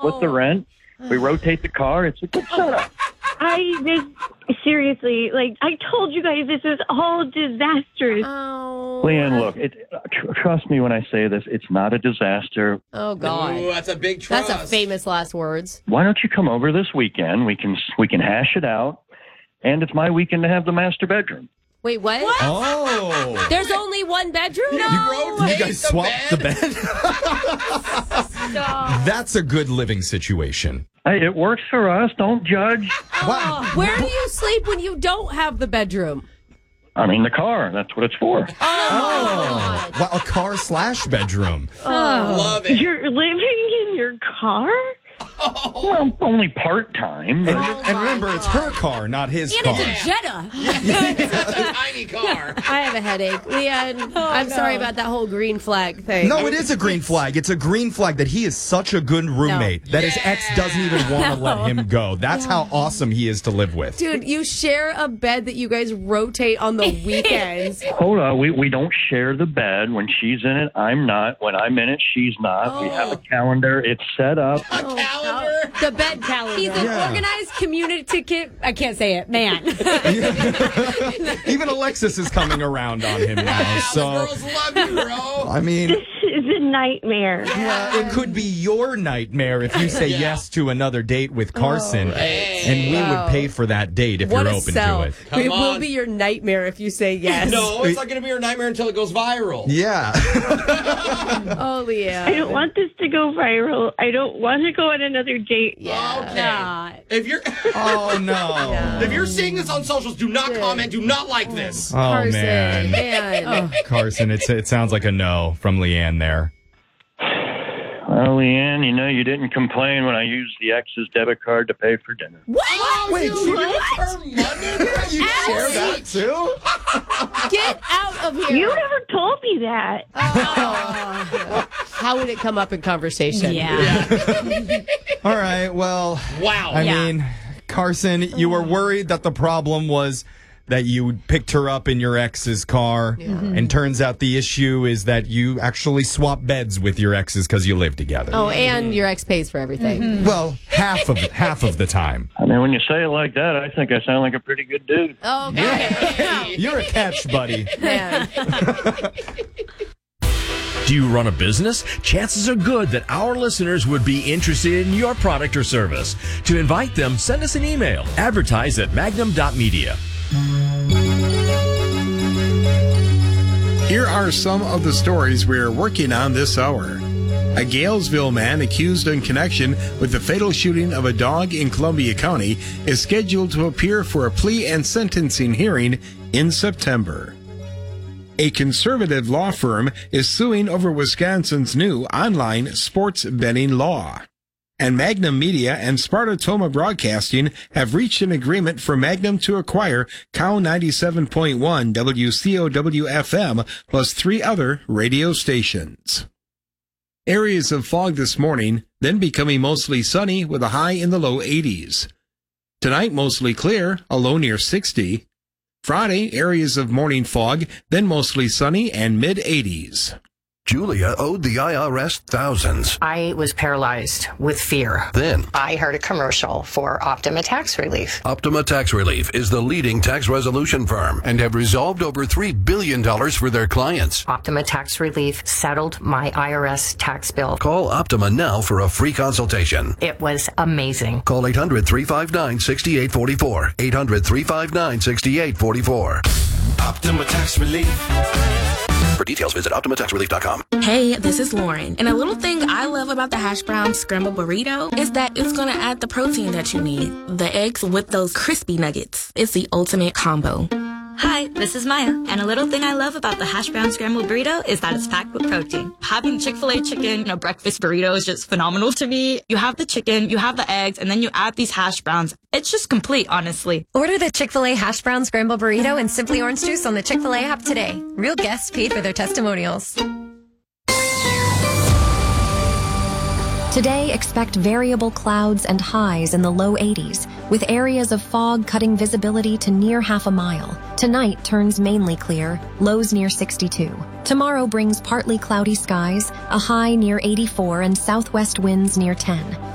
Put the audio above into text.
split the rent. We rotate the car. It's a good setup. Seriously, I told you guys this is all disastrous. Oh. Leanne, look, trust me when I say this. It's not a disaster. Oh, God. Ooh, that's a big trust. That's a famous last words. Why don't you come over this weekend? We can hash it out. And it's my weekend to have the master bedroom. Wait, what? Oh. There's only one bedroom? No. You guys swapped the bed? That's a good living situation. Hey, it works for us. Don't judge. Where do you sleep when you don't have the bedroom? I mean, the car. That's what it's for. Oh. Wow, a car/bedroom. Love it. You're living in your car? Well, only part-time. But... And remember, it's her car, not his And car. it's a Jetta. It's a tiny car. I have a headache. Leanne, I'm sorry about that whole green flag thing. No, it is a green flag. It's a green flag that he is such a good roommate that his ex doesn't even want to let him go. That's how awesome he is to live with. Dude, you share a bed that you guys rotate on the weekends. Hold on. We don't share the bed. When she's in it, I'm not. When I'm in it, she's not. We have a calendar. It's set up. A calendar. The bed calendar. He's an organized communicative, I can't say it, man. Even Alexis is coming around on him now. So, Girls love you, bro. I mean, This is a nightmare. it could be your nightmare if you say yes to another date with Carson, and we would pay for that date if What you're a open sell. to it. It will on. be your nightmare if you say yes. No, it's not going to be your nightmare until it goes viral. Yeah. Oh, Leah. I don't want this to go viral. I don't want to go on another date. Okay. If you're Oh, no. if you're seeing this on socials, do not comment. Do not like this. Oh, Carson, man. Carson, it sounds like a no from Leanne there. Well, Leanne, you didn't complain when I used the ex's debit card to pay for dinner. Wait, You her money? you share that too? Get out of here. You never told me that. How would it come up in conversation? All right, well, Wow. I mean, Carson, you were worried that the problem was that you picked her up in your ex's car, and turns out the issue is that you actually swap beds with your exes because you live together. Oh, and your ex pays for everything. Well, half of the time. I mean, when you say it like that, I think I sound like a pretty good dude. Okay. You're a catch, buddy. Man. Do you run a business? Chances are good that our listeners would be interested in your product or service. To invite them, send us an email. Advertise at magnum.media. Here are some of the stories we're working on this hour. A Galesville man accused in connection with the fatal shooting of a dog in Columbia County is scheduled to appear for a plea and sentencing hearing in September. A conservative law firm is suing over Wisconsin's new online sports betting law. And Magnum Media and Sparta Toma Broadcasting have reached an agreement for Magnum to acquire Cow 97.1 WCOW-FM plus 3 other radio stations. Areas of fog this morning, then becoming mostly sunny with a high in the low 80s. Tonight, mostly clear, a low near 60. Friday, areas of morning fog, then mostly sunny and mid-80s. Julia owed the IRS thousands. I was paralyzed with fear. Then, I heard a commercial for Optima Tax Relief. Optima Tax Relief is the leading tax resolution firm and have resolved over $3 billion for their clients. Optima Tax Relief settled my IRS tax bill. Call Optima now for a free consultation. It was amazing. Call 800-359-6844. 800-359-6844. Optima Tax Relief. For details, visit OptimaTaxRelief.com. Hey, this is Lauren. And a little thing I love about the hash brown scrambled burrito is that it's going to add the protein that you need. The eggs with those crispy nuggets. It's the ultimate combo. Hi, this is Maya, and a little thing I love about the hash brown scrambled burrito is that it's packed with protein. Having Chick-fil-A chicken in a breakfast burrito is just phenomenal to me. You have the chicken, you have the eggs, and then you add these hash browns. It's just complete, honestly. Order the Chick-fil-A hash brown scrambled burrito and Simply Orange Juice on the Chick-fil-A app today. Real guests paid for their testimonials. Today, expect variable clouds and highs in the low 80s, with areas of fog cutting visibility to near half a mile. Tonight turns mainly clear, lows near 62. Tomorrow brings partly cloudy skies, a high near 84 and southwest winds near 10.